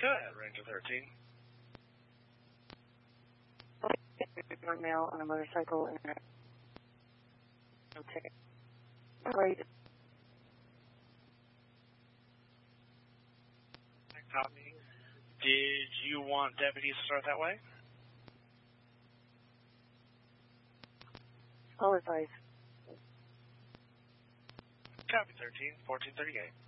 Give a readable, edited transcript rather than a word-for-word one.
Go ahead, Ranger 13. Male on a motorcycle in a right. Copy. Did you want deputies to start that way? All advice. Copy 13, 1438.